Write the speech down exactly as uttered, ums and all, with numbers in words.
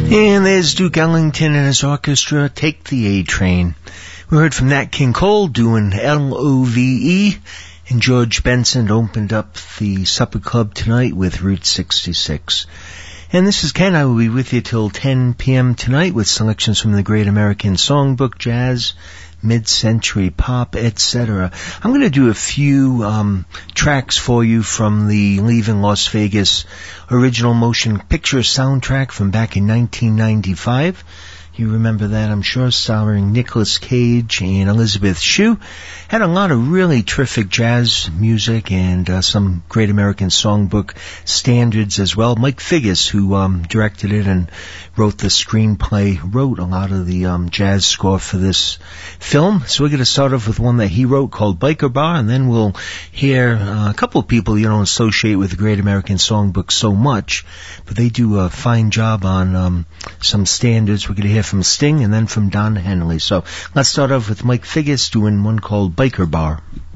And there's Duke Ellington and his orchestra, Take the A-Train. We heard from Nat King Cole doing L O V E, and George Benson opened up the supper club tonight with Route sixty-six. And this is Ken. I will be with you till ten p.m. tonight with selections from the Great American Songbook, jazz, mid-century pop, et cetera. I'm going to do a few um, tracks for you from the Leaving Las Vegas original motion picture soundtrack from back in nineteen ninety-five. You remember that, I'm sure, starring Nicolas Cage and Elizabeth Shue. Had a lot of really terrific jazz music and uh, some Great American Songbook standards as well. Mike Figgis, who um, directed it and wrote the screenplay, wrote a lot of the um, jazz score for this film. So we're going to start off with one that he wrote called Biker Bar, and then we'll hear uh, a couple of people you don't associate with the Great American Songbook so much, but they do a fine job on um, some standards. We're going to hear from Sting and then from Don Henley. So let's start off with Mike Figgis doing one called Biker Bar.